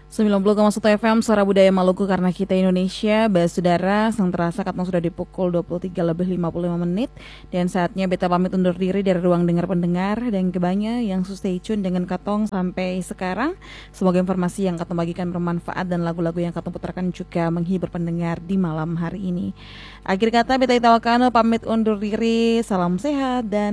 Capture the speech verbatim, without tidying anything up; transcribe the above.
sembilan puluh koma satu F M Suara Budaya Maluku karena kita Indonesia. Bahas saudara, sang terasa katong sudah di pukul dua puluh tiga lebih lima puluh lima menit. Dan saatnya beta pamit undur diri dari ruang dengar pendengar. Dan kebanya yang stay tune dengan katong sampai sekarang. Semoga informasi yang katong bagikan bermanfaat dan lagu-lagu yang katong putarkan juga menghibur pendengar di malam hari ini. Akhir kata beta Ita Wakano pamit undur diri. Salam sehat dan